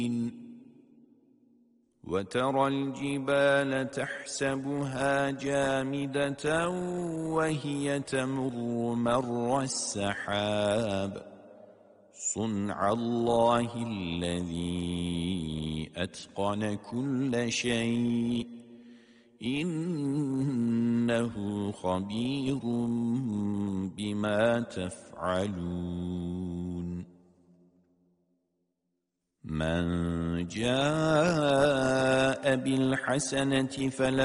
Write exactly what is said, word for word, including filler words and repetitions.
وترى الجبال تحسبها جامدة وهي تمر مر السحاب صنع الله الذي أتقن كل شيء إنه خبير بما تفعلون من جاء بالحسنة فله